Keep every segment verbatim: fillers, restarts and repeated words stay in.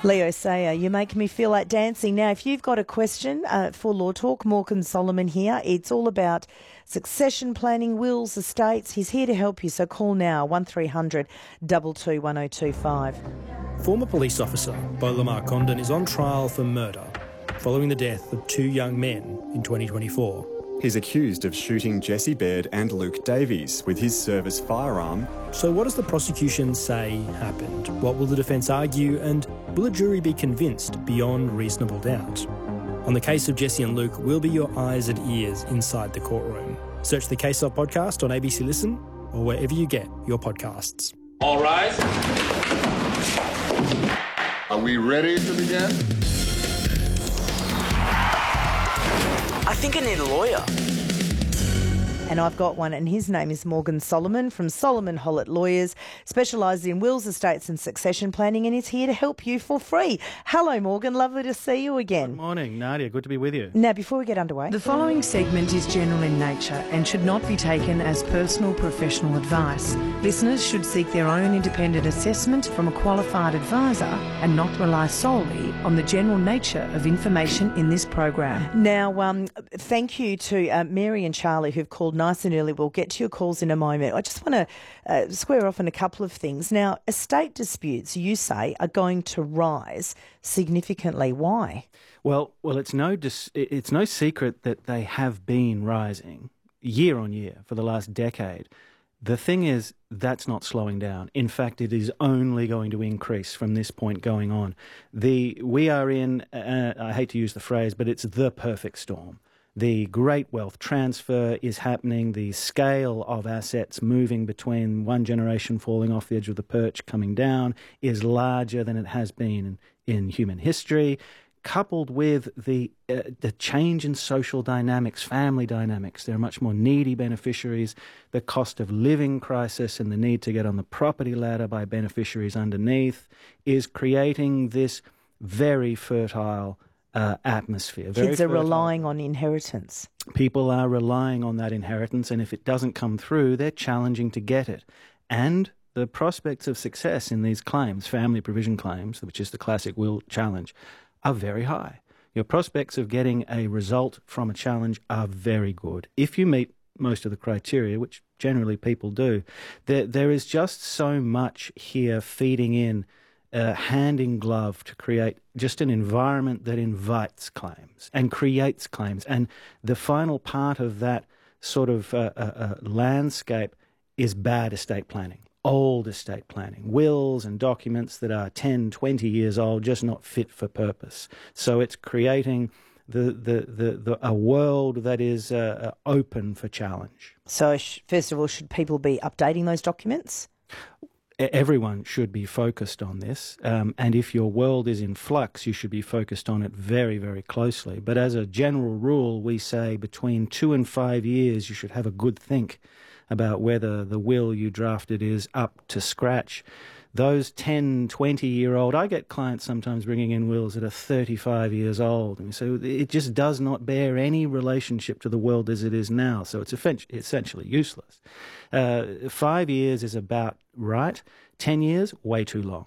Leo Sayer, you make me feel like dancing. Now, if you've got a question uh, for Law Talk, Morgan Solomon here. It's all about succession planning, wills, estates. He's here to help you, so call now, one three hundred two two one oh two five. Former police officer Beau Lamar Condon is on trial for murder following the death of two young men in twenty twenty-four. He's accused of shooting Jesse Baird and Luke Davies with his service firearm. So what does the prosecution say happened? What will the defence argue, and will a jury be convinced beyond reasonable doubt? On the case of Jesse and Luke, we'll be your eyes and ears inside the courtroom. Search the Case Of podcast on A B C Listen or wherever you get your podcasts. All rise. Are we ready to begin? I think I need a lawyer. And I've got one, and his name is Morgan Solomon from Solomon Hollett Lawyers, specialised in wills, estates and succession planning, and is here to help you for free. Hello, Morgan. Lovely to see you again. Good morning, Nadia. Good to be with you. Now, before we get underway... The following segment is general in nature and should not be taken as personal professional advice. Listeners should seek their own independent assessment from a qualified advisor and not rely solely on the general nature of information in this program. Now, um, thank you to uh, Mary and Charlie who've called nice and early. We'll get to your calls in a moment. I just want to uh, square off on a couple of things. Now, estate disputes, you say, are going to rise significantly. Why? Well, well, it's no dis- it's no secret that they have been rising year on year for the last decade. The thing is, that's not slowing down. In fact, it is only going to increase from this point going on. The we are in, uh, I hate to use the phrase, but it's the perfect storm. The great wealth transfer is happening. The scale of assets moving between one generation falling off the edge of the perch coming down is larger than it has been in, in human history, coupled with the uh, the change in social dynamics, family dynamics. There are much more needy beneficiaries. The cost of living crisis and the need to get on the property ladder by beneficiaries underneath is creating this very fertile Uh, atmosphere. Very Kids are fertile. relying on inheritance. People are relying on that inheritance, and if it doesn't come through, they're challenging to get it. And the prospects of success in these claims, family provision claims, which is the classic will challenge, are very high. Your prospects of getting a result from a challenge are very good. If you meet most of the criteria, which generally people do, there, there is just so much here feeding in Uh, hand in glove to create just an environment that invites claims and creates claims. And the final part of that sort of uh, uh, uh, landscape is bad estate planning, old estate planning, wills and documents that are ten, twenty years old, just not fit for purpose. So it's creating the the, the, the a world that is uh, uh, open for challenge. So, sh- first of all, should people be updating those documents? Everyone should be focused on this, um, and if your world is in flux, you should be focused on it very, very closely. But as a general rule, we say between two and five years, you should have a good think about whether the will you drafted is up to scratch. Those ten, twenty-year-old, I get clients sometimes bringing in wills that are thirty-five years old, and so it just does not bear any relationship to the world as it is now, so it's essentially useless. Uh, five years is about right. Ten years, way too long.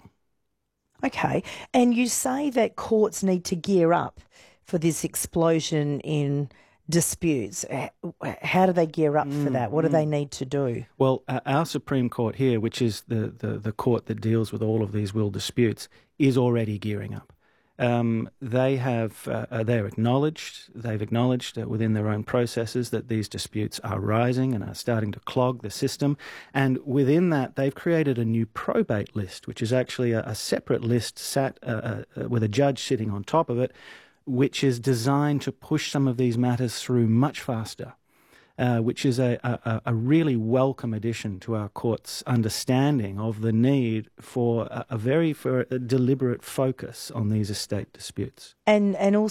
Okay, and you say that courts need to gear up for this explosion in disputes. How do they gear up for that? What do they need to do? Well, uh, our Supreme Court here, which is the, the, the court that deals with all of these will disputes, is already gearing up. Um, they have, uh, they're acknowledged, they've acknowledged uh, within their own processes that these disputes are rising and are starting to clog the system. And within that, they've created a new probate list, which is actually a, a separate list sat uh, uh, with a judge sitting on top of it, which is designed to push some of these matters through much faster, uh, which is a, a, a really welcome addition to our court's understanding of the need for a, a very for a deliberate focus on these estate disputes. And and also